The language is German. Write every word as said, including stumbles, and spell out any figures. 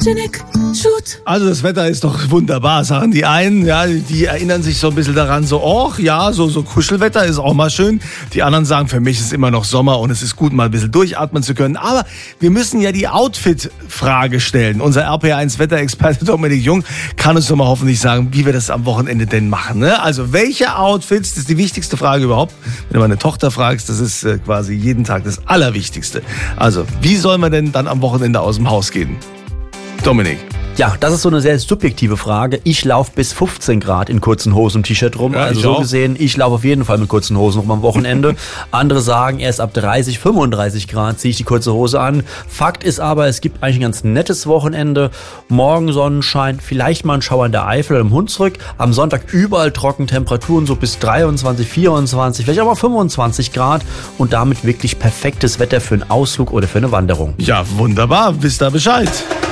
Janik, shoot. Also das Wetter ist doch wunderbar, sagen die einen. Ja, die erinnern sich so ein bisschen daran, so, och, ja, so, so Kuschelwetter ist auch mal schön. Die anderen sagen, für mich ist immer noch Sommer und es ist gut, mal ein bisschen durchatmen zu können. Aber wir müssen ja die Outfit-Frage stellen. Unser R P eins Wetterexperte Dominik Jung kann uns doch mal hoffentlich sagen, wie wir das am Wochenende denn machen. Ne? Also welche Outfits, das ist die wichtigste Frage überhaupt. Wenn du meine Tochter fragst, das ist äh, quasi jeden Tag das Allerwichtigste. Also, wie soll man denn dann am Wochenende aus dem Haus gehen? Dominik. Ja, das ist so eine sehr subjektive Frage. Ich laufe bis fünfzehn Grad in kurzen Hosen und T-Shirt rum. Ja, also ich so auch. gesehen, ich laufe auf jeden Fall mit kurzen Hosen rum am Wochenende. Andere sagen, erst ab dreißig, fünfunddreißig Grad ziehe ich die kurze Hose an. Fakt ist aber, es gibt eigentlich ein ganz nettes Wochenende. Morgen Sonnenschein, vielleicht mal ein Schauer in der Eifel oder im Hunsrück. Am Sonntag überall trocken, Temperaturen so bis dreiundzwanzig, vierundzwanzig, vielleicht auch mal fünfundzwanzig Grad. Und damit wirklich perfektes Wetter für einen Ausflug oder für eine Wanderung. Ja, wunderbar. Wisst ihr Bescheid.